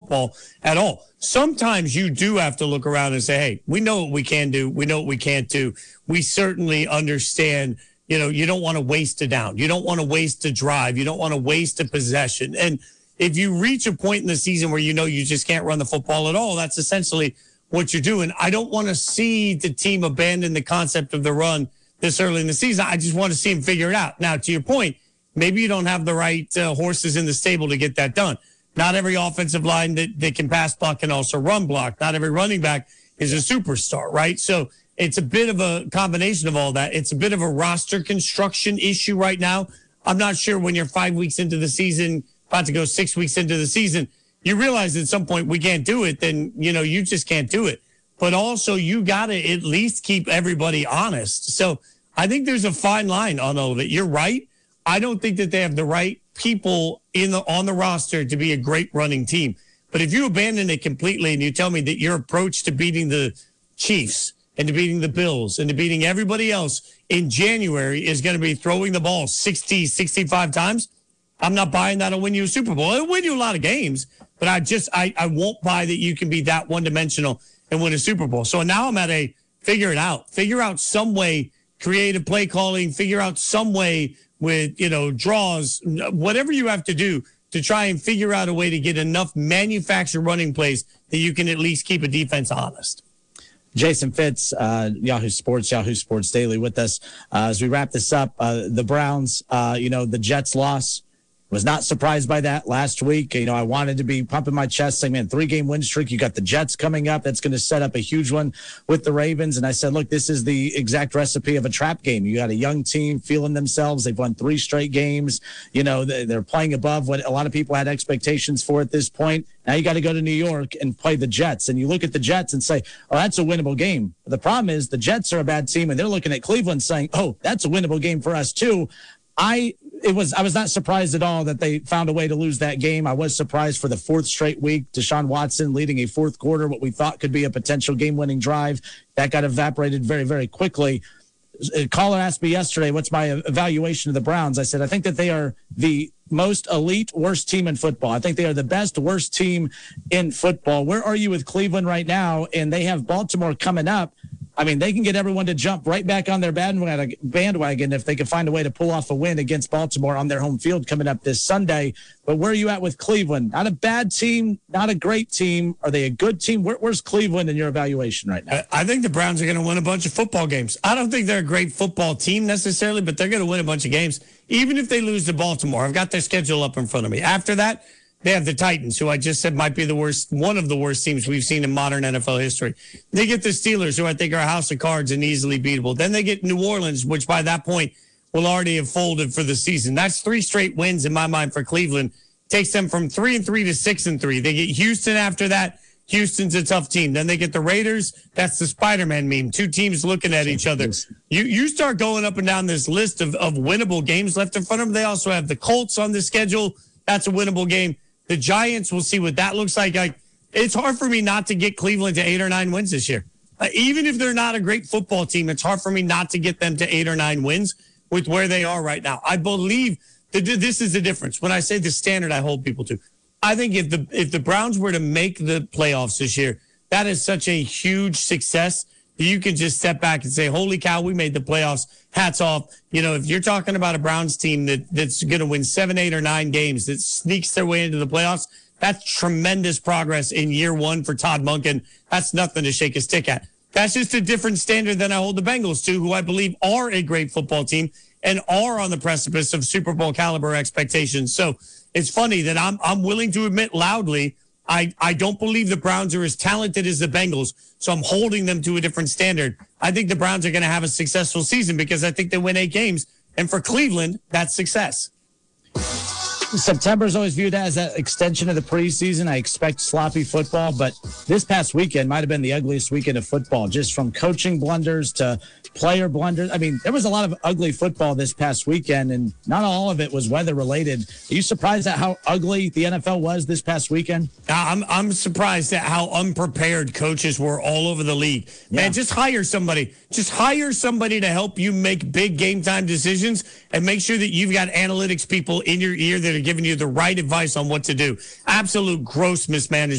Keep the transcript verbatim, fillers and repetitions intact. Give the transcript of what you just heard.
football at all. Sometimes you do have to look around and say, hey, we know what we can do. We know what we can't do. We certainly understand, you know, you don't want to waste a down. You don't want to waste a drive. You don't want to waste a possession. And if you reach a point in the season where you know you just can't run the football at all, that's essentially what you're doing. I don't want to see the team abandon the concept of the run this early in the season. I just want to see them figure it out. Now, to your point, maybe you don't have the right uh, horses in the stable to get that done. Not every offensive line that, that can pass block can also run block. Not every running back is a superstar, right? So it's a bit of a combination of all that. It's a bit of a roster construction issue right now. I'm not sure when you're five weeks into the season, about to go six weeks into the season, you realize at some point we can't do it, then, you know, you just can't do it. But also you got to at least keep everybody honest. So I think there's a fine line on all of it. You're right. I don't think that they have the right people in the on the roster to be a great running team. But if you abandon it completely and you tell me that your approach to beating the Chiefs and to beating the Bills and to beating everybody else in January is going to be throwing the ball sixty, sixty-five times, I'm not buying that'll win you a Super Bowl. It'll win you a lot of games, but I just I, I won't buy that you can be that one-dimensional and win a Super Bowl. So now I'm at a figure it out. Figure out some way, creative play calling, figure out some way with, you know, draws, whatever you have to do to try and figure out a way to get enough manufactured running plays that you can at least keep a defense honest. Jason Fitz, uh, Yahoo Sports, Yahoo Sports Daily with us. Uh, as we wrap this up, uh, the Browns, uh, you know, the Jets loss. Was not surprised by that last week. You know, I wanted to be pumping my chest saying, man, three-game win streak. You got the Jets coming up. That's going to set up a huge one with the Ravens. And I said, look, this is the exact recipe of a trap game. You got a young team feeling themselves. They've won three straight games. You know, they're playing above what a lot of people had expectations for at this point. Now you got to go to New York and play the Jets. And you look at the Jets and say, oh, that's a winnable game. The problem is the Jets are a bad team, and they're looking at Cleveland saying, oh, that's a winnable game for us too. I it was I was not surprised at all that they found a way to lose that game. I was surprised for the fourth straight week. Deshaun Watson leading a fourth quarter, what we thought could be a potential game-winning drive. That got evaporated very, very quickly. A caller asked me yesterday, what's my evaluation of the Browns? I said, I think that they are the most elite, worst team in football. I think they are the best, worst team in football. Where are you with Cleveland right now? And they have Baltimore coming up. I mean, they can get everyone to jump right back on their bandwagon if they can find a way to pull off a win against Baltimore on their home field coming up this Sunday. But where are you at with Cleveland? Not a bad team, not a great team. Are they a good team? Where, where's Cleveland in your evaluation right now? I think the Browns are going to win a bunch of football games. I don't think they're a great football team necessarily, but they're going to win a bunch of games, even if they lose to Baltimore. I've got their schedule up in front of me. After that, they have the Titans, who I just said might be the worst, one of the worst teams we've seen in modern N F L history. They get the Steelers, who I think are a house of cards and easily beatable. Then they get New Orleans, which by that point will already have folded for the season. That's three straight wins in my mind for Cleveland. Takes them from three and three to six and three. They get Houston after that. Houston's a tough team. Then they get the Raiders. That's the Spider-Man meme. Two teams looking at each other. You you start going up and down this list of, of winnable games left in front of them. They also have the Colts on the schedule. That's a winnable game. The Giants, we'll see what that looks like. Like, it's hard for me not to get Cleveland to eight or nine wins this year. Uh, even if they're not a great football team, it's hard for me not to get them to eight or nine wins with where they are right now. I believe that this is the difference. When I say the standard I hold people to, I think if the if the Browns were to make the playoffs this year, that is such a huge success that you can just step back and say, holy cow, we made the playoffs. Hats off. You know, if you're talking about a Browns team that, that's going to win seven, eight, or nine games, that sneaks their way into the playoffs, that's tremendous progress in year one for Todd Monken. That's nothing to shake a stick at. That's just a different standard than I hold the Bengals to, who I believe are a great football team and are on the precipice of Super Bowl caliber expectations. So it's funny that I'm I'm willing to admit loudly I, I don't believe the Browns are as talented as the Bengals, so I'm holding them to a different standard. I think the Browns are going to have a successful season because I think they win eight games. And for Cleveland, that's success. September is always viewed as an extension of the preseason. I expect sloppy football, but this past weekend might have been the ugliest weekend of football, just from coaching blunders to player blunders. I mean, there was a lot of ugly football this past weekend, and not all of it was weather-related. Are you surprised at how ugly the N F L was this past weekend? I'm I'm surprised at how unprepared coaches were all over the league. Man, yeah. just hire somebody. Just hire somebody to help you make big game-time decisions and make sure that you've got analytics people in your ear that are giving you the right advice on what to do. Absolute gross mismanagement.